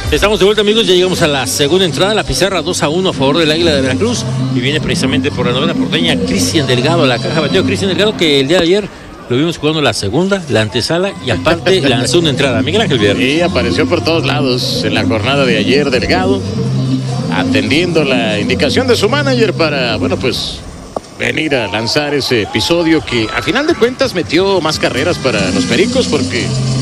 Estamos de vuelta, amigos, ya llegamos a la segunda entrada, la pizarra 2-1 a favor del Águila de Veracruz, y viene precisamente por la novena porteña Cristian Delgado, la caja bateó Cristian Delgado, que el día de ayer lo vimos jugando la segunda, la antesala, y aparte lanzó una entrada. Miguel Ángel Viernes. Y apareció por todos lados en la jornada de ayer Delgado, atendiendo la indicación de su manager para, bueno, pues venir a lanzar ese episodio que a final de cuentas metió más carreras para los Pericos, porque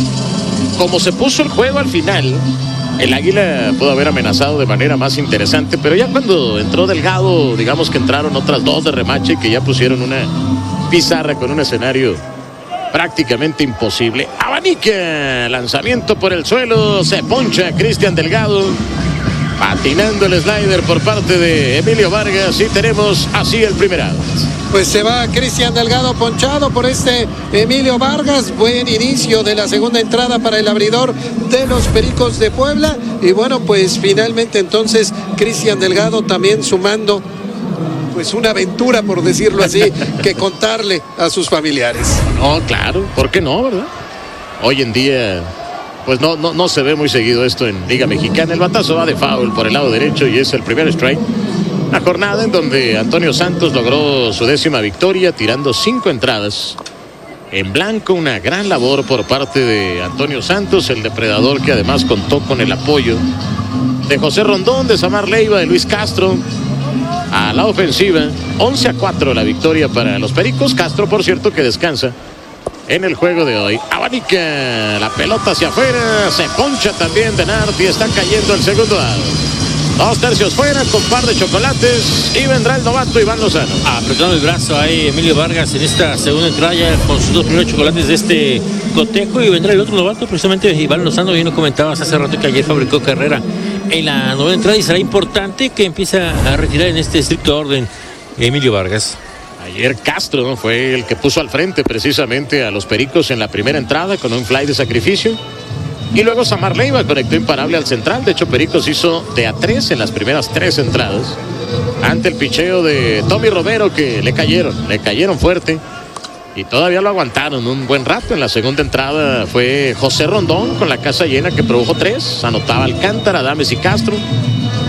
como se puso el juego al final, el Águila pudo haber amenazado de manera más interesante, pero ya cuando entró Delgado, digamos que entraron otras dos de remache que ya pusieron una pizarra con un escenario prácticamente imposible. Abanica, lanzamiento por el suelo, se poncha Cristian Delgado, patinando el slider por parte de Emilio Vargas, y tenemos así el primer out. Pues se va Cristian Delgado ponchado por Emilio Vargas. Buen inicio de la segunda entrada para el abridor de los Pericos de Puebla. Y bueno, pues finalmente entonces Cristian Delgado también sumando pues una aventura, por decirlo así, que contarle a sus familiares. No, claro, ¿por qué no, verdad? Hoy en día pues no se ve muy seguido esto en Liga Mexicana. El batazo va de foul por el lado derecho y es el primer strike. Una jornada en donde Antonio Santos logró su 10ª victoria, tirando 5 entradas en blanco. Una gran labor por parte de Antonio Santos, el depredador, que además contó con el apoyo de José Rondón, de Samar Leiva, de Luis Castro a la ofensiva. 11-4 la victoria para los Pericos. Castro, por cierto, que descansa en el juego de hoy. Abanica la pelota hacia afuera, se poncha también Denard y está cayendo el segundo out. 2 tercios fuera con par de chocolates, y vendrá el novato Iván Lozano. Apretando el brazo ahí Emilio Vargas en esta segunda entrada ya con sus 2 primeros chocolates de este cotejo, y vendrá el otro novato, precisamente Iván Lozano. Bien lo comentabas hace rato que ayer fabricó carrera en la novena entrada, y será importante que empiece a retirar en este estricto orden Emilio Vargas. Ayer Castro, ¿no?, fue el que puso al frente precisamente a los Pericos en la primera entrada con un fly de sacrificio. Y luego Samar Leiva conectó imparable al central. De hecho, Pericos hizo de a 3 en las primeras 3 entradas ante el picheo de Tommy Romero, que le cayeron fuerte, y todavía lo aguantaron un buen rato. En la segunda entrada fue José Rondón con la casa llena, que produjo 3. Anotaba Alcántara, Adames y Castro.